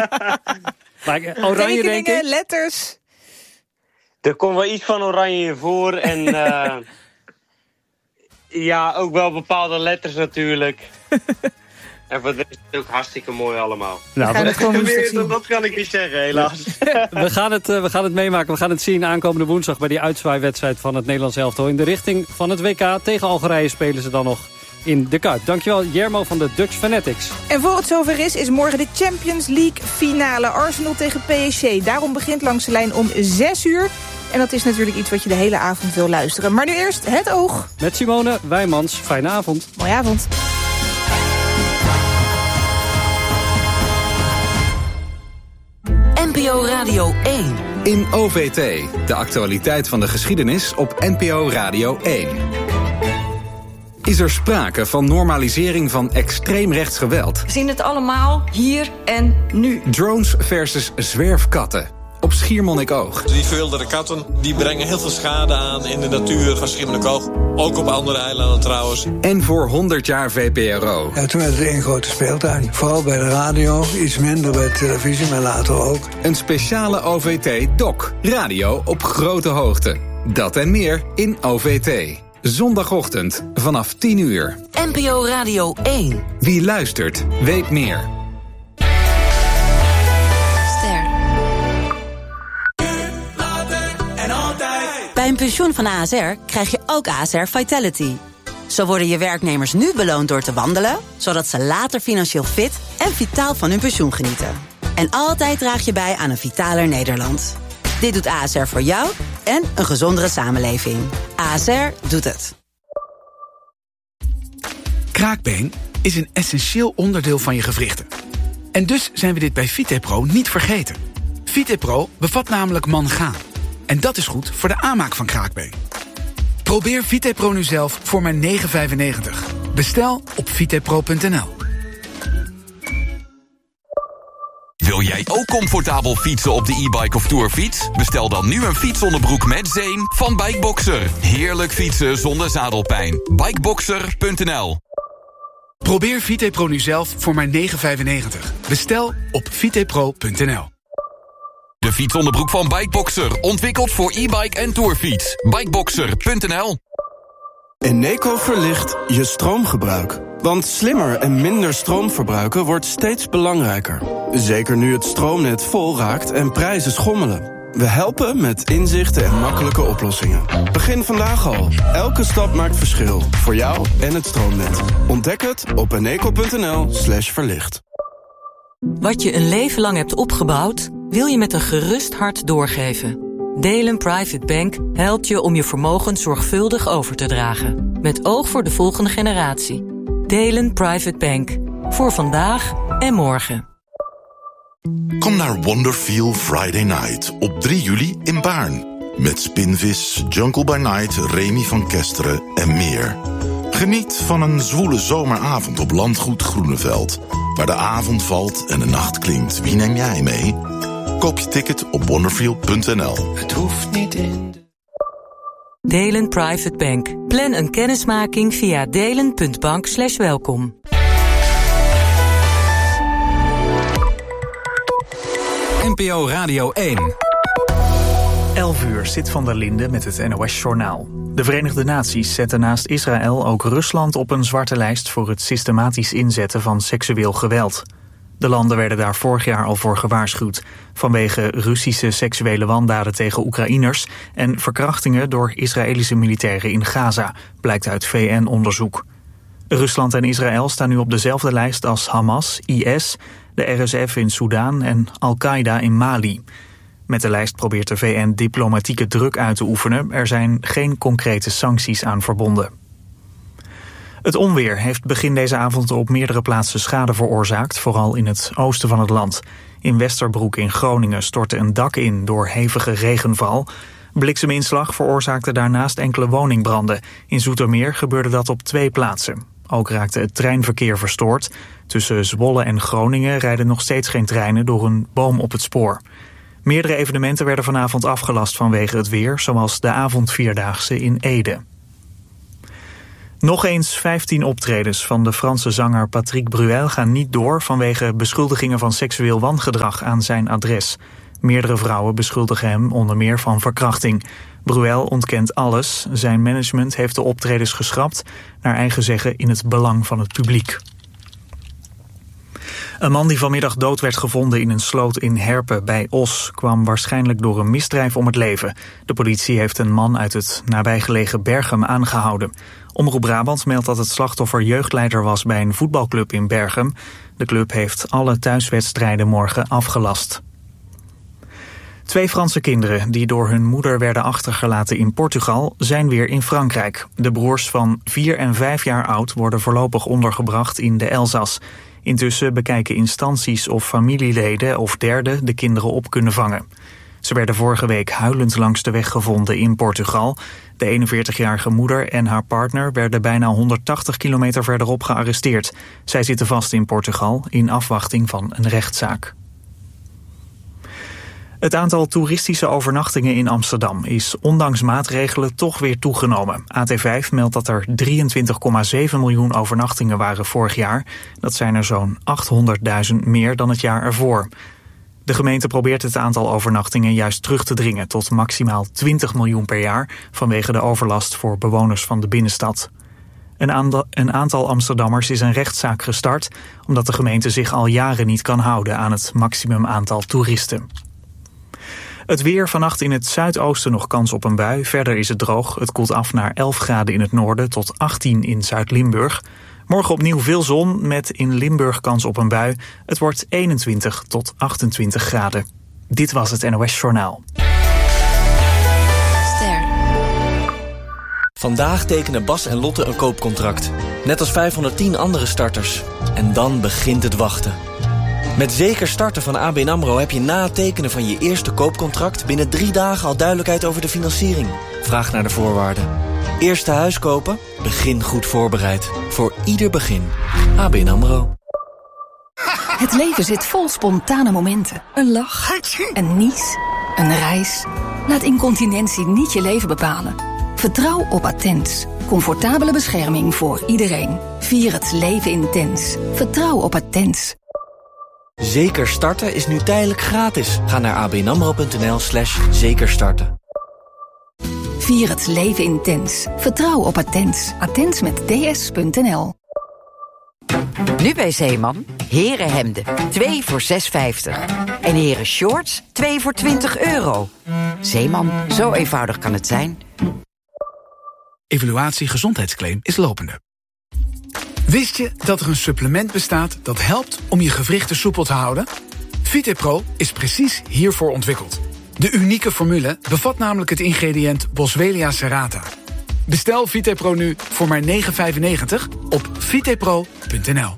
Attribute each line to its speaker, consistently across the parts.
Speaker 1: Maar oranje, denk ik?
Speaker 2: Letters.
Speaker 3: Er komt wel iets van oranje in voor. En ja, ook wel bepaalde letters natuurlijk. En voor de rest is het ook hartstikke mooi allemaal.
Speaker 2: Nou,
Speaker 3: dat kan ik niet zeggen, helaas.
Speaker 1: We gaan het meemaken. We gaan het zien aankomende woensdag bij die uitzwaaiwedstrijd van het Nederlands elftal. In de richting van het WK. Tegen Algerije spelen ze dan nog in de Kuip. Dankjewel Jermo van de Dutch Fanatics.
Speaker 2: En voor het zover is morgen de Champions League finale. Arsenal tegen PSG. Daarom begint Langs de Lijn om 6 uur. En dat is natuurlijk iets wat je de hele avond wil luisteren. Maar nu eerst het oog.
Speaker 1: Met Simone Wijmans. Fijne avond.
Speaker 2: Mooie avond.
Speaker 4: NPO Radio 1.
Speaker 5: In OVT, de actualiteit van de geschiedenis op NPO Radio 1. Is er sprake van normalisering van extreem rechts geweld?
Speaker 4: We zien het allemaal hier en nu.
Speaker 5: Drones versus zwerfkatten. Op Schiermonnikoog.
Speaker 6: Die verwilderde katten die brengen heel veel schade aan in de natuur van Schiermonnikoog. Ook op andere eilanden trouwens.
Speaker 5: En voor 100 jaar VPRO.
Speaker 7: Ja, toen werd het één grote speeltuin. Vooral bij de radio, iets minder bij televisie, maar later ook.
Speaker 5: Een speciale OVT-doc. Radio op grote hoogte. Dat en meer in OVT. Zondagochtend vanaf 10 uur.
Speaker 4: NPO Radio 1.
Speaker 5: Wie luistert, weet meer.
Speaker 8: Bij een pensioen van ASR krijg je ook ASR Vitality. Zo worden je werknemers nu beloond door te wandelen, zodat ze later financieel fit en vitaal van hun pensioen genieten. En altijd draag je bij aan een vitaler Nederland. Dit doet ASR voor jou en een gezondere samenleving. ASR doet het.
Speaker 9: Kraakbeen is een essentieel onderdeel van je gewrichten. En dus zijn we dit bij VitePro niet vergeten. VitePro bevat namelijk mangaan. En dat is goed voor de aanmaak van kraakbeen. Probeer VitePro nu zelf voor maar €9,95. Bestel op vitepro.nl.
Speaker 10: Wil jij ook comfortabel fietsen op de e-bike of tourfiets? Bestel dan nu een fietsonderbroek met zeem van Bikeboxer. Heerlijk fietsen zonder zadelpijn. Bikeboxer.nl.
Speaker 9: Probeer VitePro nu zelf voor maar €9,95. Bestel op vitepro.nl.
Speaker 10: De fietsonderbroek van Bikeboxer. Ontwikkeld voor e-bike en tourfiets. Bikeboxer.nl.
Speaker 11: Eneco verlicht je stroomgebruik. Want slimmer en minder stroom verbruiken wordt steeds belangrijker. Zeker nu het stroomnet vol raakt en prijzen schommelen. We helpen met inzichten en makkelijke oplossingen. Begin vandaag al. Elke stap maakt verschil. Voor jou en het stroomnet. Ontdek het op eneco.nl/verlicht.
Speaker 12: Wat je een leven lang hebt opgebouwd, wil je met een gerust hart doorgeven. Delen Private Bank helpt je om je vermogen zorgvuldig over te dragen. Met oog voor de volgende generatie. Delen Private Bank. Voor vandaag en morgen.
Speaker 13: Kom naar Wonderfeel Friday Night op 3 juli in Baarn. Met Spinvis, Jungle by Night, Remy van Kesteren en meer. Geniet van een zwoele zomeravond op Landgoed Groeneveld. Waar de avond valt en de nacht klinkt. Wie neem jij mee? Koop je ticket op wonderfeel.nl.
Speaker 14: Het hoeft niet in.
Speaker 12: Delen Private Bank. Plan een kennismaking via delen.bank/welkom.
Speaker 5: NPO Radio 1.
Speaker 15: 11 uur, Sid van der Linde met het NOS-journaal. De Verenigde Naties zetten naast Israël ook Rusland op een zwarte lijst voor het systematisch inzetten van seksueel geweld. De landen werden daar vorig jaar al voor gewaarschuwd, vanwege Russische seksuele wandaden tegen Oekraïners en verkrachtingen door Israëlische militairen in Gaza, blijkt uit VN-onderzoek. Rusland en Israël staan nu op dezelfde lijst als Hamas, IS, de RSF in Soedan en Al-Qaeda in Mali. Met de lijst probeert de VN diplomatieke druk uit te oefenen. Er zijn geen concrete sancties aan verbonden. Het onweer heeft begin deze avond op meerdere plaatsen schade veroorzaakt, vooral in het oosten van het land. In Westerbroek in Groningen stortte een dak in door hevige regenval. Blikseminslag veroorzaakte daarnaast enkele woningbranden. In Zoetermeer gebeurde dat op 2 plaatsen. Ook raakte het treinverkeer verstoord. Tussen Zwolle en Groningen rijden nog steeds geen treinen door een boom op het spoor. Meerdere evenementen werden vanavond afgelast vanwege het weer, zoals de avondvierdaagse in Ede. Nog eens 15 optredens van de Franse zanger Patrick Bruel gaan niet door vanwege beschuldigingen van seksueel wangedrag aan zijn adres. Meerdere vrouwen beschuldigen hem onder meer van verkrachting. Bruel ontkent alles. Zijn management heeft de optredens geschrapt, naar eigen zeggen in het belang van het publiek. Een man die vanmiddag dood werd gevonden in een sloot in Herpen bij Os kwam waarschijnlijk door een misdrijf om het leven. De politie heeft een man uit het nabijgelegen Berchem aangehouden. Omroep Brabant meldt dat het slachtoffer jeugdleider was bij een voetbalclub in Berchem. De club heeft alle thuiswedstrijden morgen afgelast. 2 Franse kinderen die door hun moeder werden achtergelaten in Portugal zijn weer in Frankrijk. De broers van 4 en 5 jaar oud worden voorlopig ondergebracht in de Elzas. Intussen bekijken instanties of familieleden of derden de kinderen op kunnen vangen. Ze werden vorige week huilend langs de weg gevonden in Portugal. De 41-jarige moeder en haar partner werden bijna 180 kilometer verderop gearresteerd. Zij zitten vast in Portugal in afwachting van een rechtszaak. Het aantal toeristische overnachtingen in Amsterdam is ondanks maatregelen toch weer toegenomen. AT5 meldt dat er 23,7 miljoen overnachtingen waren vorig jaar. Dat zijn er zo'n 800.000 meer dan het jaar ervoor. De gemeente probeert het aantal overnachtingen juist terug te dringen tot maximaal 20 miljoen per jaar vanwege de overlast voor bewoners van de binnenstad. Een aantal Amsterdammers is een rechtszaak gestart omdat de gemeente zich al jaren niet kan houden aan het maximum aantal toeristen. Het weer, vannacht in het zuidoosten nog kans op een bui. Verder is het droog. Het koelt af naar 11 graden in het noorden tot 18 in Zuid-Limburg. Morgen opnieuw veel zon met in Limburg kans op een bui. Het wordt 21 tot 28 graden. Dit was het NOS Journaal.
Speaker 14: Vandaag tekenen Bas en Lotte een koopcontract. Net als 510 andere starters. En dan begint het wachten. Met Zeker Starten van ABN AMRO heb je na het tekenen van je eerste koopcontract binnen 3 dagen al duidelijkheid over de financiering. Vraag naar de voorwaarden. Eerste huis kopen? Begin goed voorbereid. Voor ieder begin. ABN AMRO.
Speaker 16: Het leven zit vol spontane momenten. Een lach, een nies, een reis. Laat incontinentie niet je leven bepalen. Vertrouw op Attens. Comfortabele bescherming voor iedereen. Vier het leven intens. Vertrouw op Attens.
Speaker 14: Zeker Starten is nu tijdelijk gratis. Ga naar abnamro.nl/zekerstarten.
Speaker 16: Vier het leven intens. Vertrouw op Attens. Attens met ds.nl.
Speaker 17: Nu bij Zeeman. Herenhemden. 2 voor €6,50. En heren shorts. 2 voor €20. Zeeman, zo eenvoudig kan het zijn.
Speaker 9: Evaluatie gezondheidsclaim is lopende. Wist je dat er een supplement bestaat dat helpt om je gewrichten soepel te houden? VitePro is precies hiervoor ontwikkeld. De unieke formule bevat namelijk het ingrediënt Boswellia serrata. Bestel VitePro nu voor maar €9,95 op vitepro.nl.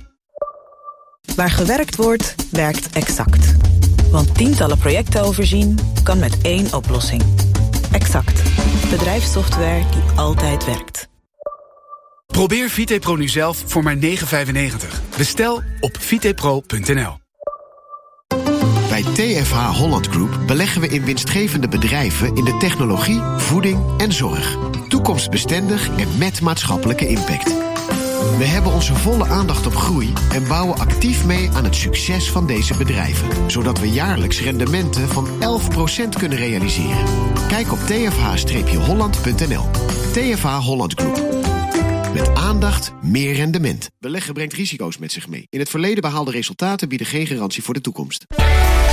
Speaker 18: Waar gewerkt wordt, werkt Exact. Want tientallen projecten overzien kan met 1 oplossing. Exact. Bedrijfssoftware die altijd werkt.
Speaker 9: Probeer VitePro nu zelf voor maar €9,95. Bestel op vitepro.nl.
Speaker 19: Bij TFH Holland Group beleggen we in winstgevende bedrijven in de technologie, voeding en zorg. Toekomstbestendig en met maatschappelijke impact. We hebben onze volle aandacht op groei en bouwen actief mee aan het succes van deze bedrijven. Zodat we jaarlijks rendementen van 11% kunnen realiseren. Kijk op tfh-holland.nl. TFH Holland Group. Met aandacht, meer rendement. Beleggen brengt risico's met zich mee. In het verleden behaalde resultaten bieden geen garantie voor de toekomst.